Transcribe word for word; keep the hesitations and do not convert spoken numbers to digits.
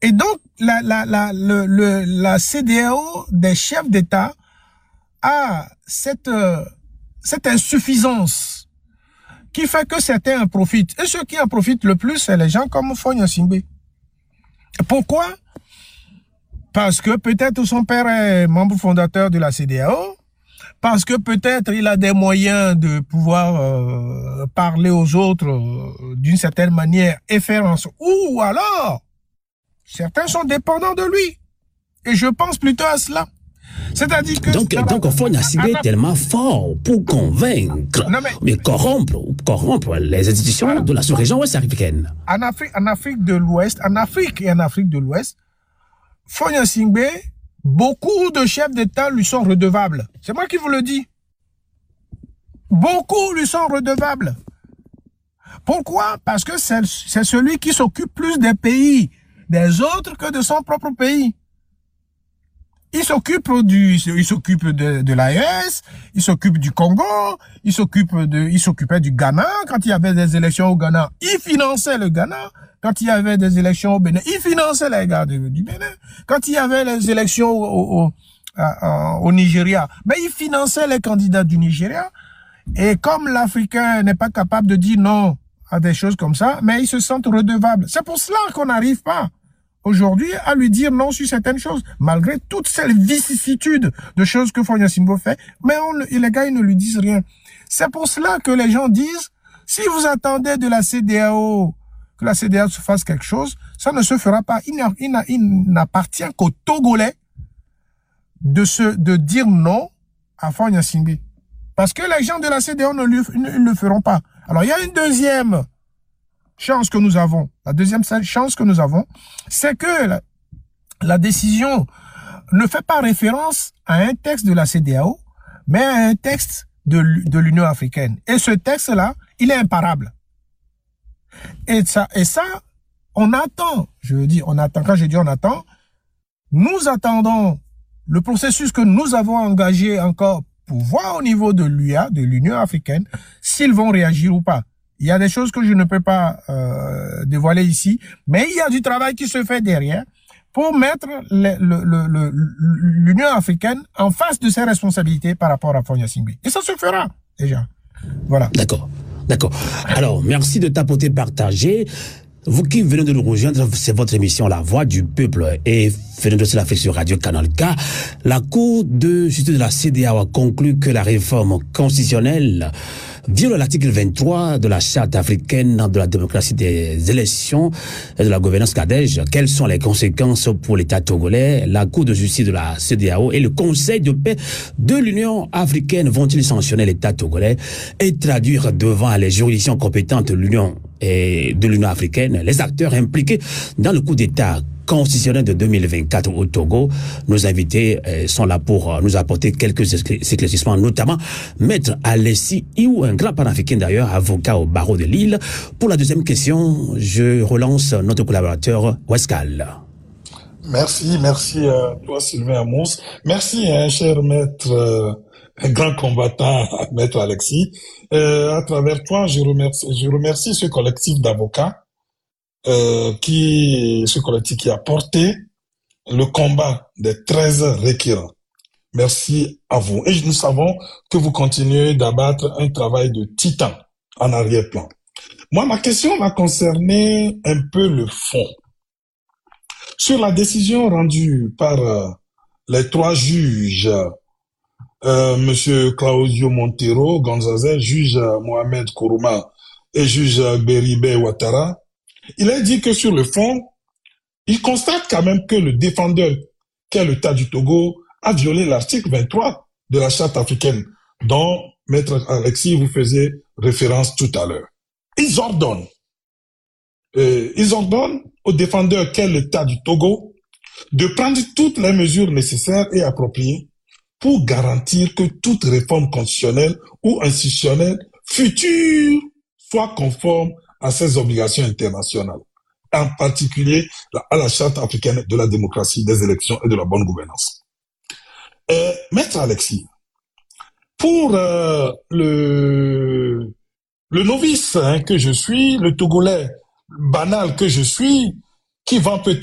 Et donc, la, la, la, le, le, la C D A O des chefs d'État a cette, euh, cette insuffisance qui fait que certains en profitent. Et ceux qui en profitent le plus, c'est les gens comme Faure Gnassingbé. Pourquoi? Parce que peut-être son père est membre fondateur de la C D A O, parce que peut-être il a des moyens de pouvoir euh, parler aux autres euh, d'une certaine manière et faire en sorte. Ou alors, certains sont dépendants de lui. Et je pense plutôt à cela. C'est-à-dire que... Donc, donc Faure Gnassingbé est tellement fort pour convaincre, non, mais, mais corrompre, corrompre les institutions voilà, de la sous-région ouest africaine. En Afrique, en Afrique de l'Ouest, en Afrique et en Afrique de l'Ouest, Faure Gnassingbé, beaucoup de chefs d'État lui sont redevables. C'est moi qui vous le dis. Beaucoup lui sont redevables. Pourquoi? Parce que c'est celui qui s'occupe plus des pays des autres que de son propre pays. Il s'occupe du, il s'occupe de, de l'A E S, il s'occupe du Congo, il s'occupe de, il s'occupait du Ghana. Quand il y avait des élections au Ghana, il finançait le Ghana. Quand il y avait des élections au Bénin, il finançait les gars du, du Bénin. Quand il y avait les élections au, au, au, au Nigeria, ben il finançait les candidats du Nigeria. Et comme l'Africain n'est pas capable de dire non à des choses comme ça, mais il se sent redevable. C'est pour cela qu'on n'arrive pas aujourd'hui à lui dire non sur certaines choses, malgré toutes ces vicissitudes de choses que Faure Gnassingbé fait, mais on, les gars, ils ne lui disent rien. C'est pour cela que les gens disent, si vous attendez de la C D A O, que la C D A O se fasse quelque chose, ça ne se fera pas. Il n'appartient qu'aux Togolais de se, de dire non à Faure Gnassingbé. Parce que les gens de la C D A O ne, lui, ne, ne le feront pas. Alors, il y a une deuxième chance que nous avons. La deuxième chance que nous avons, c'est que la, la décision ne fait pas référence à un texte de la C D A O, mais à un texte de, de l'Union africaine. Et ce texte-là, il est imparable. Et ça, et ça, on attend, je veux dire, on attend, quand je dis on attend, nous attendons le processus que nous avons engagé encore pour voir au niveau de l'U A, de l'Union africaine, s'ils vont réagir ou pas. Il y a des choses que je ne peux pas euh, dévoiler ici, mais il y a du travail qui se fait derrière pour mettre l'Union africaine en face de ses responsabilités par rapport à Faure Gnassingbé. Et ça se fera déjà. Voilà. D'accord. D'accord. Alors, merci de tapoter, partager. Vous qui venez de nous rejoindre, c'est votre émission La Voix du Peuple et venez de l'Afrique sur Radio Canal K. La Cour de justice de la C D A O a conclu que la réforme constitutionnelle viole l'article vingt-trois de la Charte africaine de la démocratie des élections et de la gouvernance CADEJ. Quelles sont les conséquences pour l'État togolais? La Cour de justice de la C D A O et le Conseil de paix de l'Union africaine vont-ils sanctionner l'État togolais et traduire devant les juridictions compétentes de l'Union et de l'Union africaine les acteurs impliqués dans le coup d'État constitutionnel de deux mille vingt-quatre au Togo? Nos invités euh, sont là pour euh, nous apporter quelques éclaircissements, notamment Maître Alessi Iou, un grand panafricain d'ailleurs, avocat au barreau de Lille. Pour la deuxième question, je relance notre collaborateur Wescal. Merci, merci à toi Sylvain Amos. Merci, hein, cher maître, euh, un grand combattant, maître Alexis. Euh, à travers toi, je remercie, je remercie ce collectif d'avocats Euh, qui, ce collectif qui a porté le combat des treize requérants. Merci à vous. Et nous savons que vous continuez d'abattre un travail de titan en arrière-plan. Moi, ma question va concerner un peu le fond. Sur la décision rendue par euh, les trois juges, euh, Monsieur Claudio Monteiro Gonzalez, juge Mohamed Kourouma et juge Beribe Ouattara, il a dit que sur le fond, il constate quand même que le défendeur, qu'est l'État du Togo, a violé l'article vingt-trois de la Charte africaine, dont Maître Alexis vous faisait référence tout à l'heure. Ils ordonnent, euh, ils ordonnent au défendeur, qu'est l'État du Togo, de prendre toutes les mesures nécessaires et appropriées pour garantir que toute réforme constitutionnelle ou institutionnelle future soit conforme à ses obligations internationales, en particulier à la Charte africaine de la démocratie, des élections et de la bonne gouvernance. Euh, Maître Alexis, pour euh, le, le novice hein, que je suis, le Togolais banal que je suis, qui va peut